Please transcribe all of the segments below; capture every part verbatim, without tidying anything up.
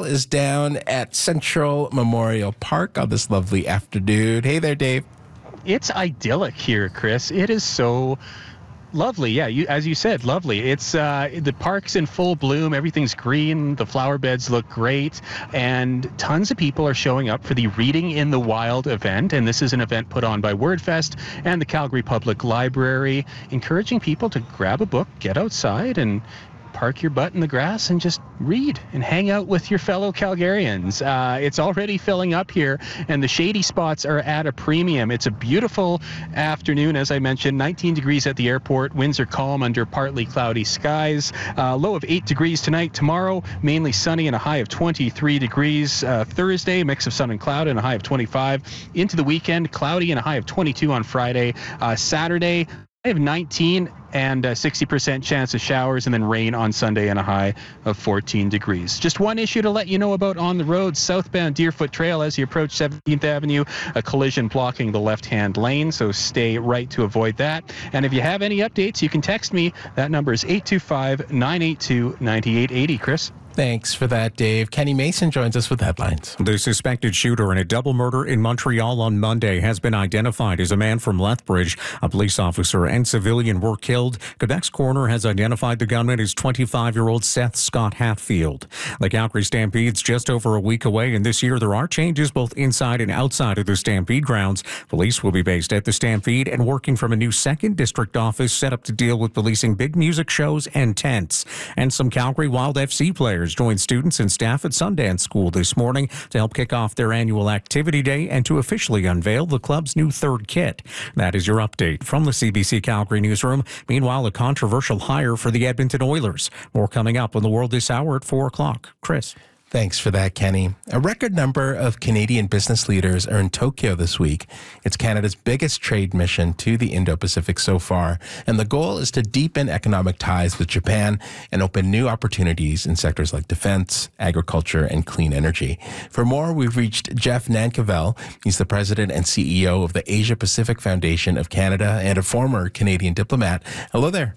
Trail is down at Central Memorial Park on this lovely afternoon. Hey there, Dave. It's idyllic here, Chris. It is so lovely. Yeah, you, as you said, lovely. It's uh, the park's in full bloom. Everything's green. The flower beds look great. And tons of people are showing up for the Reading in the Wild event. And this is an event put on by WordFest and the Calgary Public Library, encouraging people to grab a book, get outside, and park your butt in the grass and just read and hang out with your fellow Calgarians. Uh, it's already filling up here, and the shady spots are at a premium. It's a beautiful afternoon, as I mentioned, nineteen degrees at the airport. Winds are calm under partly cloudy skies. Uh, low of eight degrees tonight. Tomorrow, mainly sunny and a high of twenty-three degrees. Uh, Thursday, mix of sun and cloud and a high of twenty-five. Into the weekend, cloudy and a high of twenty-two on Friday. Uh, Saturday, I have nineteen and a sixty percent chance of showers, and then rain on Sunday and a high of fourteen degrees. Just one issue to let you know about on the road, southbound Deerfoot Trail as you approach seventeenth Avenue, a collision blocking the left-hand lane, so stay right to avoid that. And if you have any updates, you can text me. That number is eight two five, nine eight two, nine eight eight zero, Chris. Thanks for that, Dave. Kenny Mason joins us with headlines. The suspected shooter in a double murder in Montreal on Monday has been identified as a man from Lethbridge. A police officer and civilian were killed. Quebec's coroner has identified the gunman as twenty-five-year-old Seth Scott Hatfield. The Calgary Stampede's just over a week away, and this year there are changes both inside and outside of the Stampede grounds. Police will be based at the Stampede and working from a new second district office set up to deal with policing big music shows and tents. And some Calgary Wild F C players joined students and staff at Sundance School this morning to help kick off their annual activity day and to officially unveil the club's new third kit. That is your update from the C B C Calgary newsroom. Meanwhile, a controversial hire for the Edmonton Oilers. More coming up on The World this hour at four o'clock. Chris. Thanks for that, Kenny. A record number of Canadian business leaders are in Tokyo this week. It's Canada's biggest trade mission to the Indo-Pacific so far, and the goal is to deepen economic ties with Japan and open new opportunities in sectors like defense, agriculture, and clean energy. For more, we've reached Jeff Nankervell. He's the president and C E O of the Asia Pacific Foundation of Canada and a former Canadian diplomat. Hello there.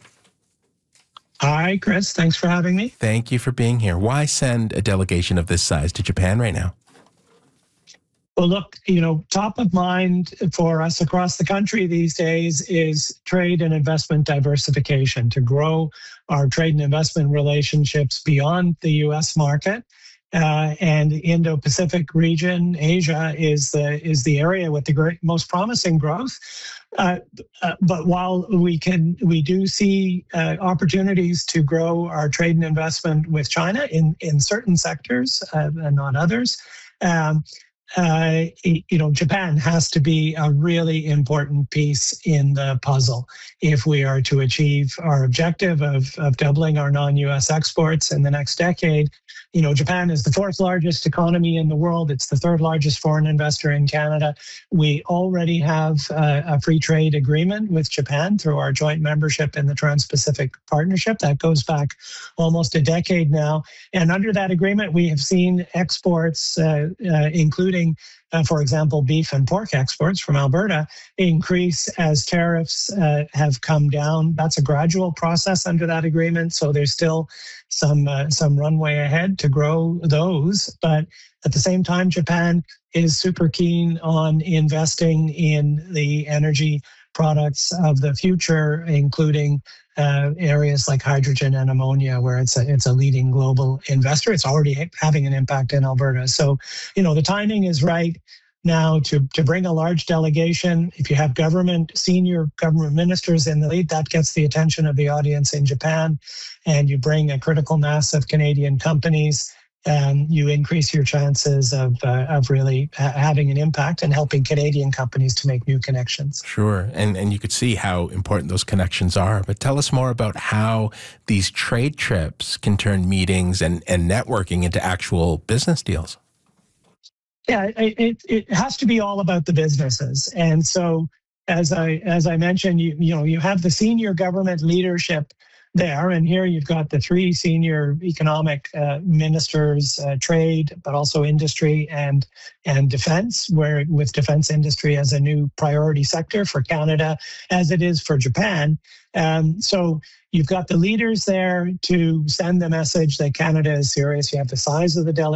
Hi, Chris. Thanks for having me. Thank you for being here. Why send a delegation of this size to Japan right now? Well, look, you know, top of mind for us across the country these days is trade and investment diversification, to grow our trade and investment relationships beyond the U S market. Uh, and the Indo-Pacific region, Asia, is the is the area with the great, most promising growth. Uh, uh, but while we can, we do see uh, opportunities to grow our trade and investment with China in in certain sectors uh, and not others. Um, uh, you know, Japan has to be a really important piece in the puzzle if we are to achieve our objective of of doubling our non-U S exports in the next decade. You know, Japan is the fourth largest economy in the world. It's the third largest foreign investor in Canada. We already have a, a free trade agreement with Japan through our joint membership in the Trans-Pacific Partnership. That goes back almost a decade now. And under that agreement, we have seen exports, uh, uh, including Uh, for example, beef and pork exports from Alberta, increase as tariffs uh, have come down. That's a gradual process under that agreement, so there's still some uh, some runway ahead to grow those. But at the same time, Japan is super keen on investing in the energy products of the future, including uh, areas like hydrogen and ammonia, where it's a it's a leading global investor. It's already having an impact in Alberta. So, you know, the timing is right now to to bring a large delegation. If you have government, senior government ministers in the lead, that gets the attention of the audience in Japan, and you bring a critical mass of Canadian companies, and you increase your chances of uh, of really ha- having an impact and helping Canadian companies to make new connections. Sure, and and you could see how important those connections are. But tell us more about how these trade trips can turn meetings and, and networking into actual business deals. Yeah, it it has to be all about the businesses, and so as I as I mentioned, you you know you have the senior government leadership there, and here you've got the three senior economic uh, ministers, uh, trade, but also industry and and defense, where with defense industry as a new priority sector for Canada, as it is for Japan. Um, so you've got the leaders there to send the message that Canada is serious. You have the size of the delegation.